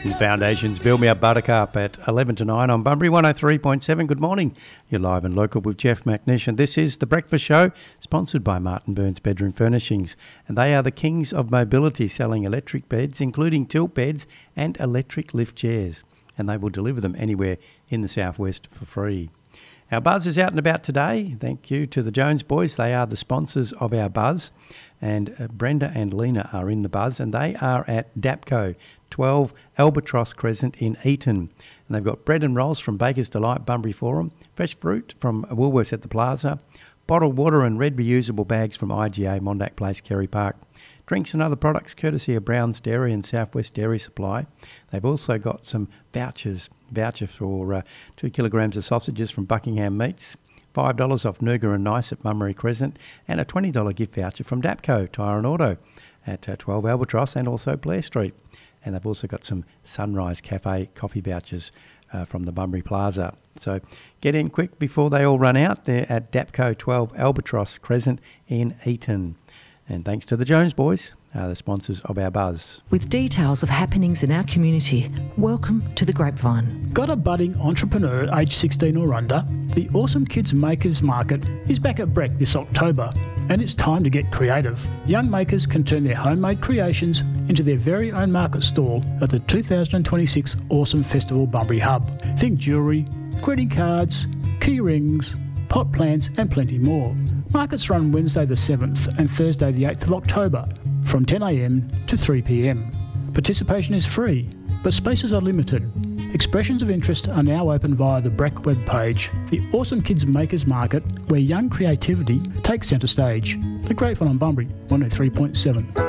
And Foundations Build Me Up Buttercup at 11 to 9 on Bunbury 103.7. Good morning. You're live and local with Jeff McNish, and this is The Breakfast Show, sponsored by Martin Burns Bedroom Furnishings. And they are the kings of mobility, selling electric beds, including tilt beds and electric lift chairs. And they will deliver them anywhere in the southwest for free. Our buzz is out and about today. Thank you to the Jones boys. They are the sponsors of our buzz. And Brenda and Lena are in the buzz, and they are at Dapco, 12 Albatross Crescent in Eaton. And they've got bread and rolls from Baker's Delight, Bunbury Forum, fresh fruit from Woolworths at the Plaza, bottled water and red reusable bags from IGA, Mondack Place, Kerry Park. Drinks and other products courtesy of Brown's Dairy and Southwest Dairy Supply. They've also got some voucher for 2 kilograms of sausages from Buckingham Meats, $5 off Nooga and Nice at Mummery Crescent, and a $20 gift voucher from Dapco Tyre and Auto at 12 Albatross and also Blair Street. And they've also got some Sunrise Cafe coffee vouchers from the Bunbury Plaza. So get in quick before they all run out. They're at Dapco 12 Albatross Crescent in Eaton. And thanks to the Jones boys, the sponsors of our buzz. With details of happenings in our community, welcome to The Grapevine. Got a budding entrepreneur aged 16 or under? The Awesome Kids Makers Market is back at Breck this October, and it's time to get creative. Young makers can turn their homemade creations into their very own market stall at the 2026 Awesome Festival Bunbury Hub. Think jewellery, greeting cards, key rings, pot plants and plenty more. Markets run Wednesday the 7th and Thursday the 8th of October from 10 a.m. to 3 p.m. Participation is free, but spaces are limited. Expressions of interest are now open via the Breck webpage, the Awesome Kids Makers Market, where young creativity takes centre stage. The Grapevine on Bunbury 103.7.